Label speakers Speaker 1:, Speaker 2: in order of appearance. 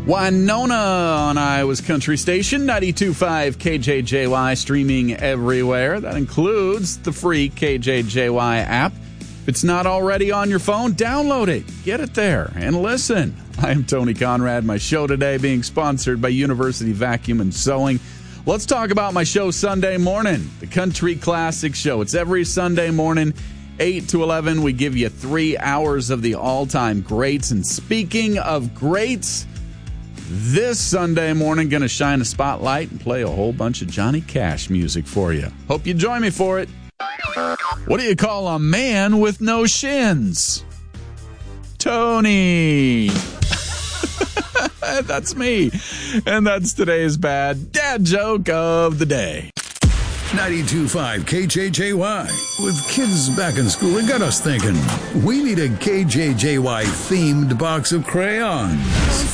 Speaker 1: Winona on Iowa's Country Station, 92.5 KJJY, streaming everywhere. That includes the free KJJY app. If it's not already on your phone, download it. Get it there and listen. I am Tony Conrad. My show today being sponsored by University Vacuum and Sewing. Let's talk about my show Sunday morning, the Country Classic Show. It's every Sunday morning, 8 to 11. We give you 3 hours of the all-time greats. And speaking of greats, this Sunday morning, going to shine a spotlight and play a whole bunch of Johnny Cash music for you. Hope you join me for it. What do you call a man with no shins? Tony. That's me. And that's today's bad dad joke of the day.
Speaker 2: 92.5 KJJY. With kids back in school, it got us thinking. We need a KJJY-themed box of crayons.